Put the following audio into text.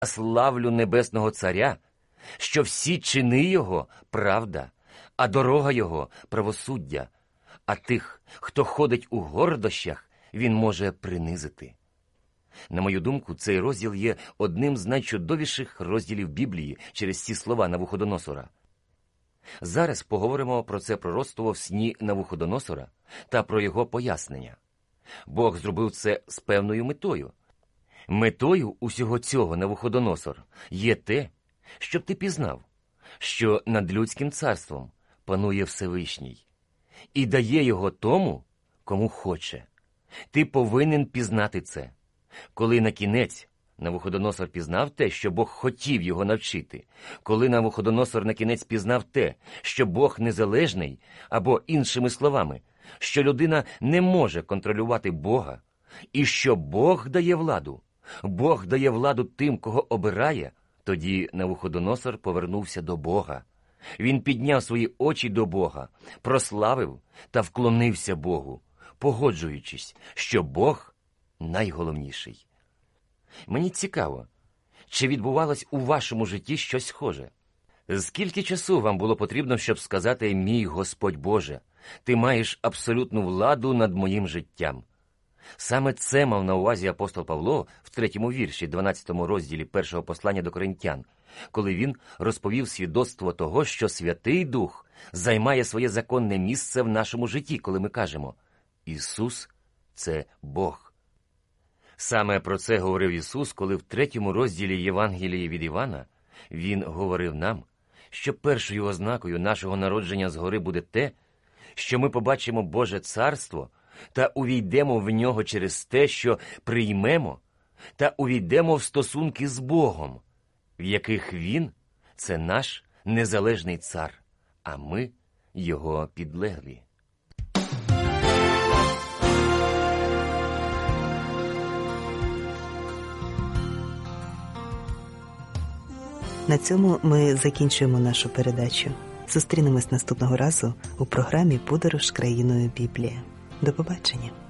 славлю небесного Царя, що всі чини його – правда, а дорога його – правосуддя, а тих, хто ходить у гордощах, він може принизити. На мою думку, цей розділ є одним з найчудовіших розділів Біблії через ці слова Навуходоносора. Зараз поговоримо про це пророцтво в сні Навуходоносора та про його пояснення. Бог зробив це з певною метою. Метою усього цього, Навуходоносор, є те, щоб ти пізнав, що над людським царством панує Всевишній і дає його тому, кому хоче. Ти повинен пізнати це. Коли на кінець Навуходоносор пізнав те, що Бог хотів його навчити, коли Навуходоносор на кінець пізнав те, що Бог незалежний, або, іншими словами, що людина не може контролювати Бога, і що Бог дає владу тим, кого обирає, тоді Навуходоносор повернувся до Бога. Він підняв свої очі до Бога, прославив та вклонився Богу, погоджуючись, що Бог найголовніший. Мені цікаво, чи відбувалось у вашому житті щось схоже? Скільки часу вам було потрібно, щоб сказати «Мій Господь Боже, ти маєш абсолютну владу над моїм життям»? Саме це мав на увазі апостол Павло в 3-му вірші 12-му розділі 1-го послання до Коринтян, коли він розповів свідоцтво того, що Святий Дух займає своє законне місце в нашому житті, коли ми кажемо «Ісус – це Бог». Саме про це говорив Ісус, коли в 3-му розділі Євангелії від Івана Він говорив нам, що першою ознакою нашого народження згори буде те, що ми побачимо Боже Царство та увійдемо в нього через те, що приймемо та увійдемо в стосунки з Богом, в яких Він – це наш незалежний цар, а ми – його підлеглі. На цьому ми закінчуємо нашу передачу. Зустрінемось наступного разу у програмі «Подорож країною Біблія». До побачення!